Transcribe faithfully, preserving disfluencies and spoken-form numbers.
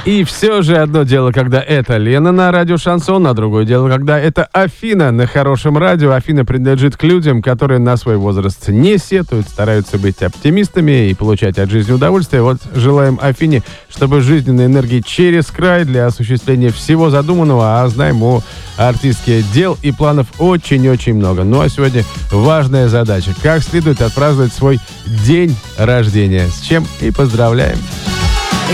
И все же одно дело, когда это Лена на радио Шансон, а другое дело, когда это Афина на хорошем радио. Афина принадлежит к людям, которые на свой возраст не сетуют, стараются быть оптимистами и получать от жизни удовольствие. Вот желаем Афине, чтобы жизненной энергии через край для осуществления всего задуманного, а знаем, у артистки дел и планов очень-очень много. Ну а сегодня важная задача, как следует отпраздновать свой день рождения, с чем и поздравляем.